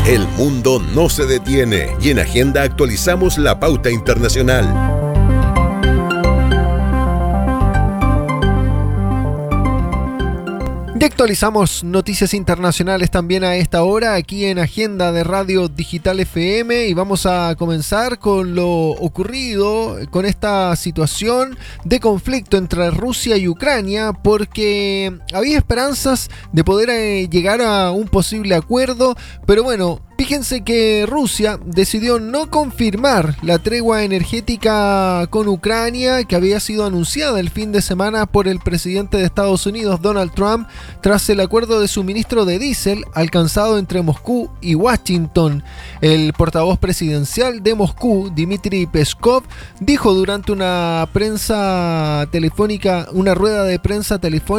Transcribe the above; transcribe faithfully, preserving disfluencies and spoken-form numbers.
El mundo no se detiene y en Agenda actualizamos la pauta internacional. Y actualizamos noticias internacionales también a esta hora aquí en Agenda de Radio Digital F M y vamos a comenzar con lo ocurrido con esta situación de conflicto entre Rusia y Ucrania, porque había esperanzas de poder eh, llegar a un posible acuerdo, pero bueno, fíjense que Rusia decidió no confirmar la tregua energética con Ucrania que había sido anunciada el fin de semana por el presidente de Estados Unidos, Donald Trump, tras el acuerdo de suministro de diésel alcanzado entre Moscú y Washington. El portavoz presidencial de Moscú, Dmitry Peskov, dijo durante una prensa telefónica, una rueda de prensa telefónica